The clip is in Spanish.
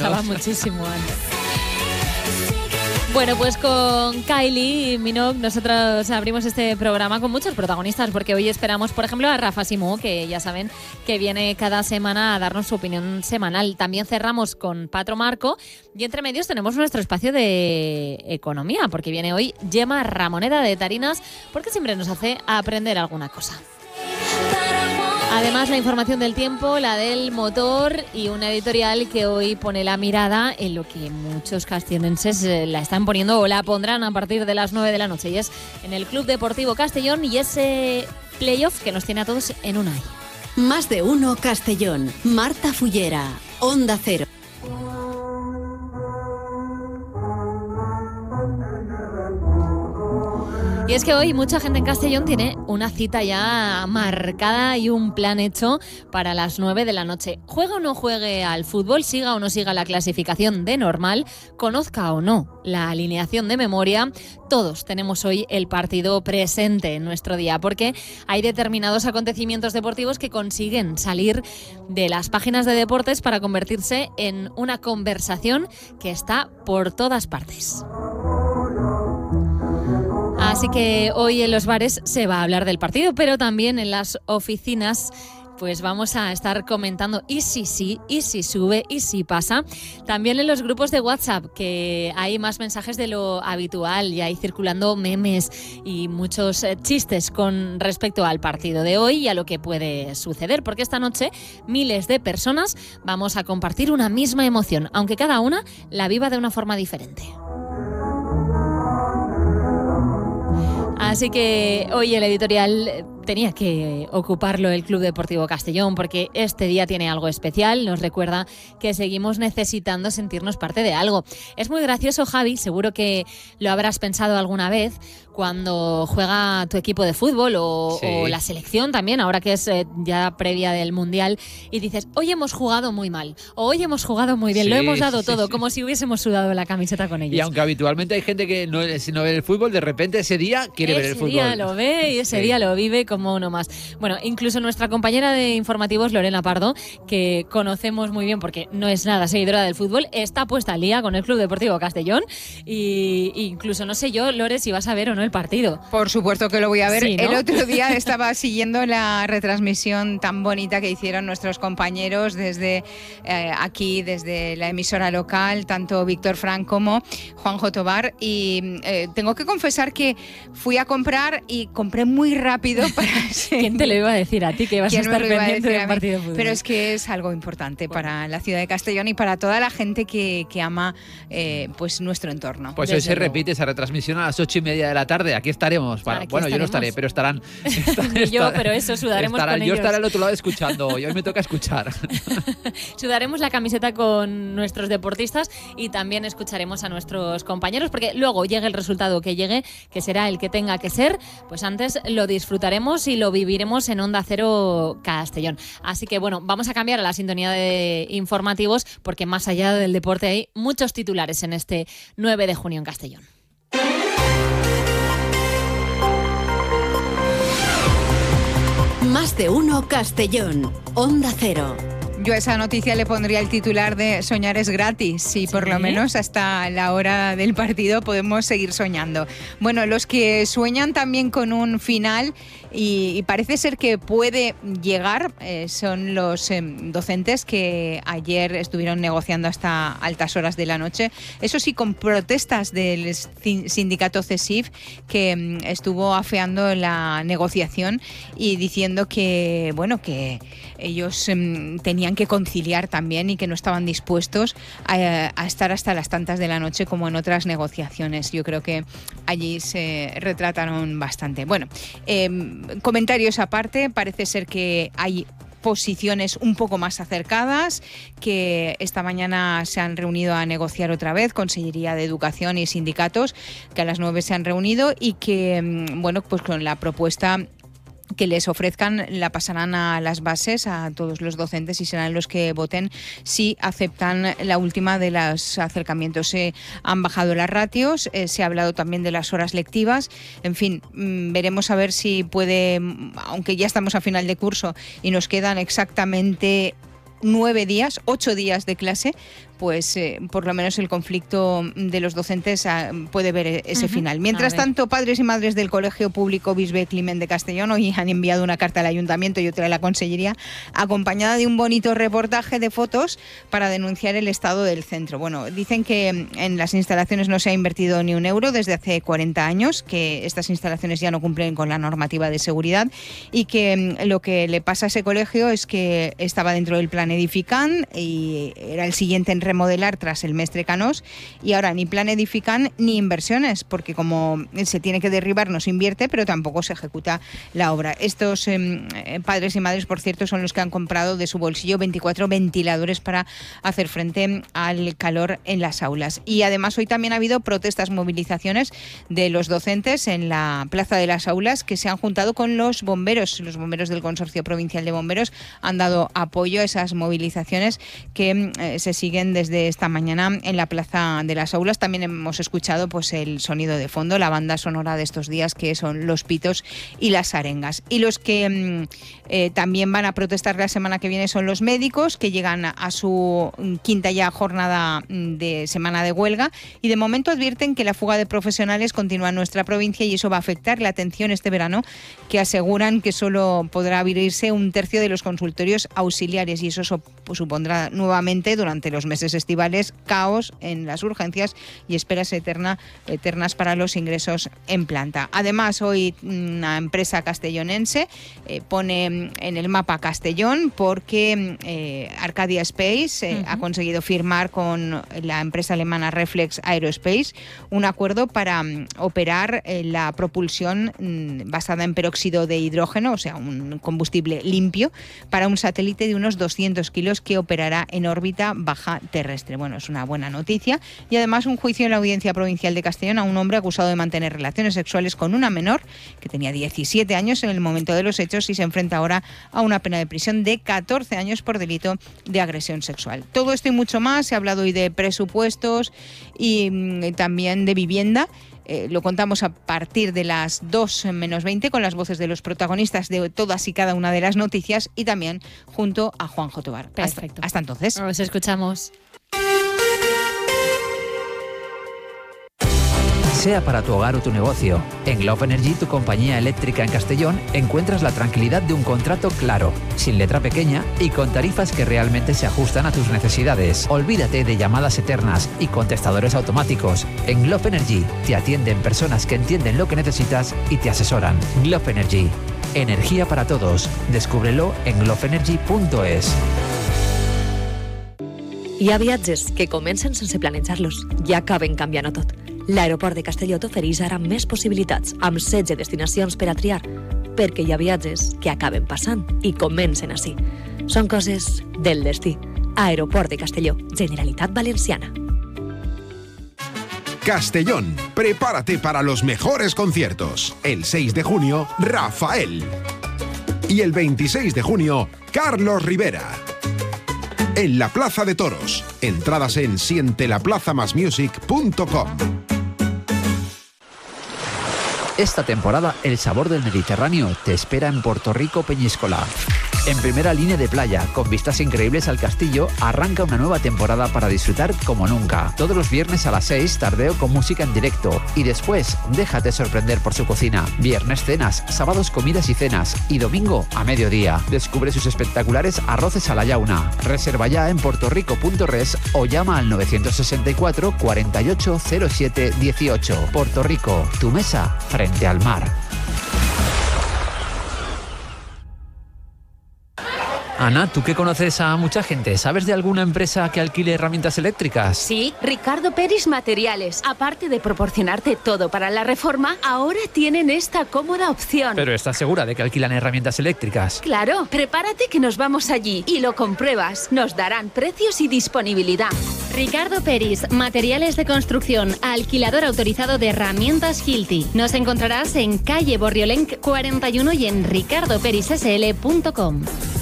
pasaba muchísimo antes. Bueno, pues con Kylie Minogue nosotros abrimos este programa con muchos protagonistas, porque hoy esperamos, por ejemplo, a Rafa Simó, que ya saben que viene cada semana a darnos su opinión semanal. También cerramos con Patro Marco y entre medios tenemos nuestro espacio de economía, porque viene hoy Gemma Ramoneda de Tarinas, porque siempre nos hace aprender alguna cosa. Además, la información del tiempo, la del motor y una editorial que hoy pone la mirada en lo que muchos castellonenses la están poniendo o la pondrán a partir de las 9 de la noche. Y es en el Club Deportivo Castellón y ese playoff que nos tiene a todos en un ay. Más de uno Castellón. Marta Fullera, Onda Cero. Y es que hoy mucha gente en Castellón tiene una cita ya marcada y un plan hecho para las 9 de la noche. Juegue o no juegue al fútbol, siga o no siga la clasificación de normal, conozca o no la alineación de memoria, todos tenemos hoy el partido presente en nuestro día, porque hay determinados acontecimientos deportivos que consiguen salir de las páginas de deportes para convertirse en una conversación que está por todas partes. Así que hoy en los bares se va a hablar del partido, pero también en las oficinas pues vamos a estar comentando y si sí, y si sube, y si pasa. También en los grupos de WhatsApp, que hay más mensajes de lo habitual y hay circulando memes y muchos chistes con respecto al partido de hoy y a lo que puede suceder, porque esta noche miles de personas vamos a compartir una misma emoción, aunque cada una la viva de una forma diferente. Así que hoy el editorial tenía que ocuparlo el Club Deportivo Castellón, porque este día tiene algo especial, nos recuerda que seguimos necesitando sentirnos parte de algo. Es muy gracioso, Javi, seguro que lo habrás pensado alguna vez, cuando juega tu equipo de fútbol o la selección también, ahora que es ya previa del Mundial, y dices, hoy hemos jugado muy mal, o hoy hemos jugado muy bien, lo hemos dado todo, como si hubiésemos sudado la camiseta con ellos. Y aunque habitualmente hay gente que si no ve el fútbol, de repente ese día quiere ver el fútbol. Ese día lo ve y ese día lo vive como uno más. Bueno, incluso nuestra compañera de informativos, Lorena Pardo, que conocemos muy bien porque no es nada seguidora del fútbol, está puesta al día con el Club Deportivo Castellón y incluso no sé yo, Lore, si vas a ver o no el partido. Por supuesto que lo voy a ver. Sí, ¿no? El otro día estaba siguiendo la retransmisión tan bonita que hicieron nuestros compañeros desde aquí, desde la emisora local, tanto Víctor Frank como Juanjo Tobar, y tengo que confesar que fui a comprar y compré muy rápido para... ¿Quién te lo iba a decir a ti que ibas a estar pendiente del partido de fútbol? Pero es que es algo importante para la ciudad de Castellón y para toda la gente que ama pues nuestro entorno. Pues hoy se repite esa retransmisión a las 8:30 de la tarde. Aquí estaremos. Yo no estaré, pero estarán. Pero eso, sudaremos con ellos. Yo estaré al otro lado escuchando. Hoy me toca escuchar. Sudaremos la camiseta con nuestros deportistas y también escucharemos a nuestros compañeros, porque luego llegue el resultado que llegue, que será el que tenga que ser, pues antes lo disfrutaremos y lo viviremos en Onda Cero Castellón. Así que bueno, vamos a cambiar a la sintonía de informativos, porque más allá del deporte hay muchos titulares en este 9 de junio en Castellón. Más de uno Castellón, Onda Cero. Yo a esa noticia le pondría el titular de soñar es gratis y por lo menos hasta la hora del partido podemos seguir soñando. Bueno, los que sueñan también con un final y parece ser que puede llegar son los docentes que ayer estuvieron negociando hasta altas horas de la noche. Eso sí, con protestas del sindicato CESIF, que estuvo afeando la negociación y diciendo que, bueno, que ellos tenían que conciliar también y que no estaban dispuestos a estar hasta las tantas de la noche como en otras negociaciones. Yo creo que allí se retrataron bastante. Bueno, comentarios aparte, parece ser que hay posiciones un poco más acercadas, que esta mañana se han reunido a negociar otra vez, Consellería de Educación y sindicatos, que a las 9 se han reunido y que, bueno, pues con la propuesta que les ofrezcan la pasarán a las bases a todos los docentes y serán los que voten si aceptan la última de los acercamientos. Se han bajado las ratios, se ha hablado también de las horas lectivas, en fin, veremos a ver si puede, aunque ya estamos a final de curso y nos quedan exactamente 8 días de clase, pues por lo menos el conflicto de los docentes puede ver ese final. Mientras tanto, padres y madres del Colegio Público Bisbe Climent de Castellón hoy han enviado una carta al Ayuntamiento y otra a la Consellería, acompañada de un bonito reportaje de fotos para denunciar el estado del centro. Bueno, dicen que en las instalaciones no se ha invertido ni un euro desde hace 40 años, que estas instalaciones ya no cumplen con la normativa de seguridad y que lo que le pasa a ese colegio es que estaba dentro del plan Edifican y era el siguiente en remodelar tras el Mestre Canós, y ahora ni plan Edifican ni inversiones, porque como se tiene que derribar no se invierte, pero tampoco se ejecuta la obra. Estos padres y madres, por cierto, son los que han comprado de su bolsillo 24 ventiladores para hacer frente al calor en las aulas. Y además hoy también ha habido protestas, movilizaciones de los docentes en la Plaza de las Aulas, que se han juntado con los bomberos. Los bomberos del Consorcio Provincial de Bomberos han dado apoyo a esas movilizaciones que se siguen desde esta mañana en la Plaza de las Aulas. También hemos escuchado pues el sonido de fondo, la banda sonora de estos días, que son los pitos y las arengas. Y los que también van a protestar la semana que viene son los médicos, que llegan a su quinta ya jornada de semana de huelga, y de momento advierten que la fuga de profesionales continúa en nuestra provincia y eso va a afectar la atención este verano, que aseguran que solo podrá abrirse un tercio de los consultorios auxiliares, y eso supondrá nuevamente durante los meses estivales caos en las urgencias y esperas eternas para los ingresos en planta. Además, hoy una empresa castellonense pone en el mapa Castellón porque Arcadia Space ha conseguido firmar con la empresa alemana Reflex Aerospace un acuerdo para operar la propulsión basada en peróxido de hidrógeno, o sea, un combustible limpio, para un satélite de unos 200 kilos que operará en órbita baja terrestre. Bueno, es una buena noticia. Y además un juicio en la Audiencia Provincial de Castellón a un hombre acusado de mantener relaciones sexuales con una menor que tenía 17 años en el momento de los hechos y se enfrenta ahora a una pena de prisión de 14 años por delito de agresión sexual. Todo esto y mucho más. Se ha hablado hoy de presupuestos y también de vivienda. Lo contamos a partir de las 2 menos 20 con las voces de los protagonistas de todas y cada una de las noticias y también junto a Juanjo Tobar. Perfecto. Hasta entonces. Nos escuchamos. Sea para tu hogar o tu negocio, en Love Energy, tu compañía eléctrica en Castellón, encuentras la tranquilidad de un contrato claro, sin letra pequeña y con tarifas que realmente se ajustan a tus necesidades. Olvídate de llamadas eternas y contestadores automáticos. En Love Energy te atienden personas que entienden lo que necesitas y te asesoran. Love Energy, energía para todos. Descúbrelo en loveenergy.es. Hi ha viatges que comencen sense planejar-los i acaben canviant-ho tot. L'aeroport de Castelló t'ofereix ara més possibilitats, amb 16 destinacions per a triar, perquè hi ha viatges que acaben passant i comencen així. Són coses del destí. Aeroport de Castelló, Generalitat Valenciana. Castellón, prepárate para los mejores conciertos. El 6 de junio, Rafael. Y el 26 de junio, Carlos Rivera. En la Plaza de Toros. Entradas en sientelaplazamasmusic.com. Esta temporada, el sabor del Mediterráneo te espera en Puerto Rico Peñíscola. En primera línea de playa, con vistas increíbles al castillo, arranca una nueva temporada para disfrutar como nunca. Todos los viernes a las 6, tardeo con música en directo. Y después, déjate sorprender por su cocina. Viernes cenas, sábados comidas y cenas. Y domingo a mediodía. Descubre sus espectaculares arroces a la llauna. Reserva ya en puertorico.res o llama al 964 48 07 18. Puerto Rico, tu mesa frente al mar. Ana, tú que conoces a mucha gente, ¿sabes de alguna empresa que alquile herramientas eléctricas? Sí, Ricardo Peris Materiales. Aparte de proporcionarte todo para la reforma, ahora tienen esta cómoda opción. Pero ¿estás segura de que alquilan herramientas eléctricas? Claro, prepárate que nos vamos allí y lo compruebas. Nos darán precios y disponibilidad. Ricardo Peris, Materiales de Construcción, alquilador autorizado de herramientas Hilti. Nos encontrarás en calle Borriolenc 41 y en ricardoperissl.com.